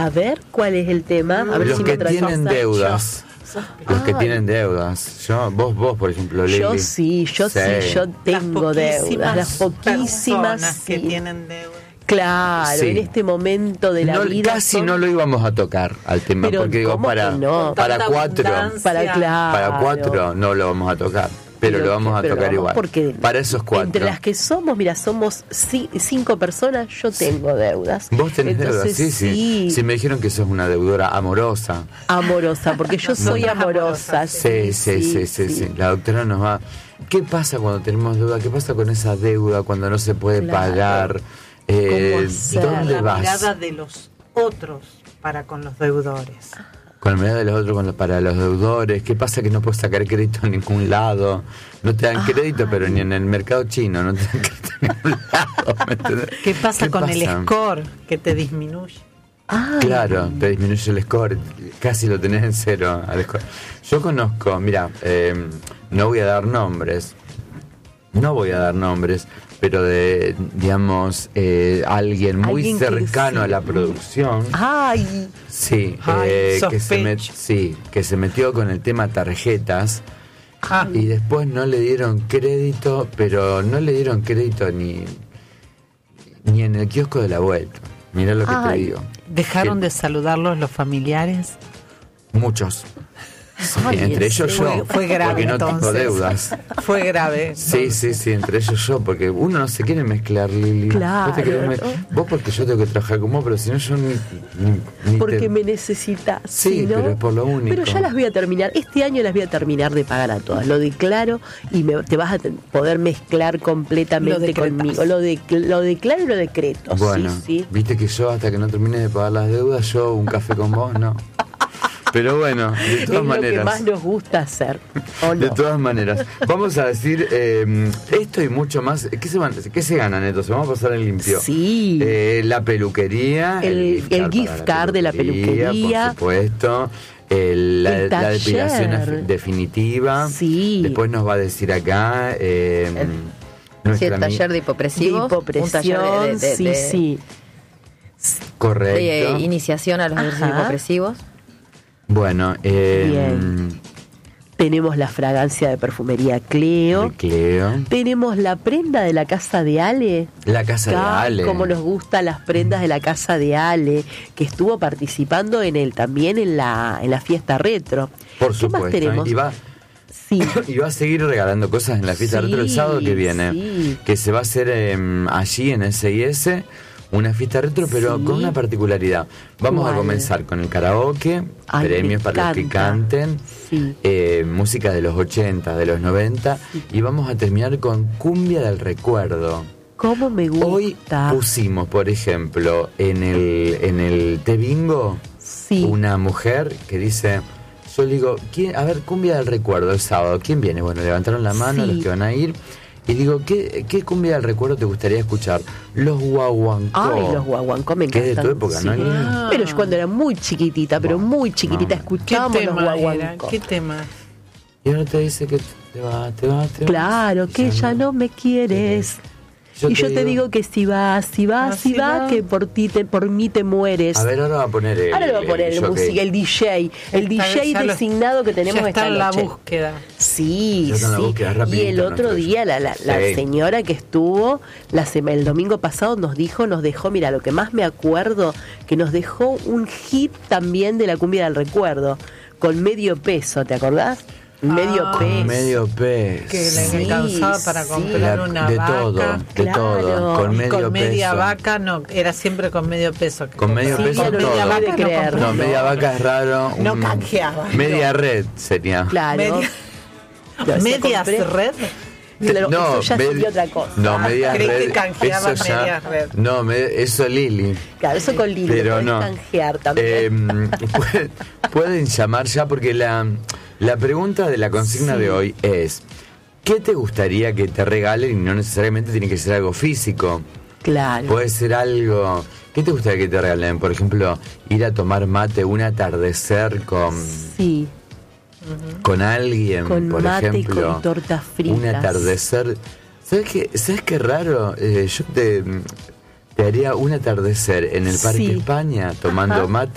A ver, ¿cuál es el tema? A ver Los si que me traes tienen cosas. deudas. Los que Ay. tienen deudas. Vos, por ejemplo, Lili. Yo sí, yo tengo deudas. Las poquísimas personas que tienen deudas. Claro, Sí. en este momento de la vida. Casi no lo íbamos a tocar al tema, Pero porque digo, ¿cómo para que no? para Tanta 4, abundancia. Para 4 no lo vamos a tocar, pero lo vamos a pero tocar vamos igual. Porque para esos 4. Entre las que somos, mira, somos 5 personas, yo tengo deudas. Vos tenés Entonces, deudas, sí. Sí, me dijeron que sos una deudora amorosa. Amorosa, porque yo soy amorosa. Sí. La doctora nos va. ¿Qué pasa cuando tenemos deuda? ¿Qué pasa con esa deuda cuando no se puede pagar? ¿Dónde La vas? mirada de los otros para con los deudores. Con la mirada de los otros para los deudores. ¿Qué pasa que no puedes sacar crédito en ningún lado? No te dan crédito, pero ni en el mercado chino no te dan crédito en ningún lado. ¿Me entendés? ¿Qué pasa con el score que te disminuye? Claro, te disminuye el score, casi lo tenés en 0 al score. Yo conozco, mira, no voy a dar nombres, pero de, digamos, alguien muy cercano a la producción. ¡Ay! Sí, que se metió con el tema tarjetas. Y después no le dieron crédito, pero no le dieron crédito ni en el kiosco de la vuelta. Mirá lo que te digo. ¿Dejaron de saludarlos los familiares? Muchos. Sí, entre ellos yo. Fue grave, porque no entonces. tengo deudas. Fue grave. Sí, entre ellos yo, porque uno no se quiere mezclar, Lili. Claro. Vos porque yo tengo que trabajar con vos, pero si no yo ni porque me necesitas. Sí, ¿no? Pero es por lo único. Pero ya las voy a terminar. Este año las voy a terminar de pagar a todas. Lo declaro y te vas a poder mezclar completamente conmigo. Lo declaro y lo decreto. Bueno, sí. Viste que yo hasta que no termine de pagar las deudas, yo un café con vos, no. Pero bueno, de todas maneras. Es lo que más nos gusta hacer, ¿o no? De todas maneras. Vamos a decir esto y mucho más. ¿Qué se ganan entonces? Vamos a pasar en limpio. Sí. La peluquería. El gift card de la peluquería. Por supuesto. La depilación definitiva. Sí. Después nos va a decir acá. El taller de hipopresivos. Un taller de sí. Correcto. De iniciación a los ejercicios hipopresivos. Bueno, bien. Tenemos la fragancia de perfumería Cleo. Tenemos la prenda de la casa de Ale. La casa de Ale. Como nos gustan las prendas de la casa de Ale, que estuvo participando también en la fiesta retro. Por supuesto. ¿Qué más tenemos? Y va a seguir regalando cosas en la fiesta retro el sábado que viene. Que se va a hacer allí en SIS. Una fiesta retro, pero con una particularidad. Vamos a comenzar con el karaoke, premios para los que canten, música de los 80, de los 90, y vamos a terminar con cumbia del recuerdo. ¿Cómo me gusta? Hoy pusimos, por ejemplo, en el Te Bingo, una mujer que dice, yo le digo, a ver, cumbia del recuerdo el sábado, ¿quién viene? Bueno, levantaron la mano los que van a ir. Y digo, ¿qué cumbia del recuerdo te gustaría escuchar? Los guaguancó. Ay, los guaguancó me encantan. Que es de tu época, ¿no? Pero yo cuando era muy chiquitita, escuchábamos los guaguancó. ¿Qué tema? Y ahora te dice que te va. Claro, que ya no me quieres. Yo te digo que si va, que por mí te mueres. A ver, ahora va a poner el DJ. El DJ designado que tenemos ya está esta en noche. la búsqueda. Sí. Y el otro día la señora que estuvo el domingo pasado nos dejó, mira, lo que más me acuerdo, que nos dejó un hit también de la cumbia del recuerdo, con Medio Peso, ¿te acordás? Medio peso. Que le alcanzaba para comprar una vaca. De todo. Con media peso. Vaca no, era siempre con medio peso. Con medio peso no todo. Media vaca no, media vaca es raro. No canjeaba. Media red sería. Claro. Medias red. Eso ya sería otra cosa. No, media red. Que canjeaba media red. No, eso Lili. Claro, eso con Lili. Pero no. Canjear también. Pueden llamar ya porque la pregunta de la consigna de hoy es: ¿qué te gustaría que te regalen? Y no necesariamente tiene que ser algo físico. Claro. Puede ser algo. ¿Qué te gustaría que te regalen? Por ejemplo, ir a tomar mate, un atardecer con. Sí. Con alguien, con por mate, ejemplo. con tortas fritas. Un atardecer. ¿Sabes qué raro? Yo te haría un atardecer en el Parque España tomando mate.